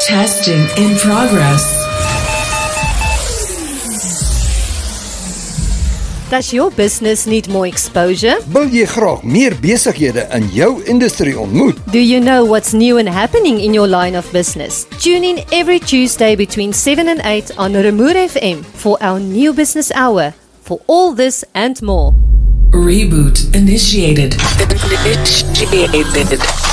Testing in progress. Does your business need more exposure? Wil jy graag meer besighede in jou industrie ontmoet? Do you know what's new and happening in your line of business? Tune in every Tuesday between 7 and 8 on Remoer FM for our new business hour. For all this and more. Reboot initiated.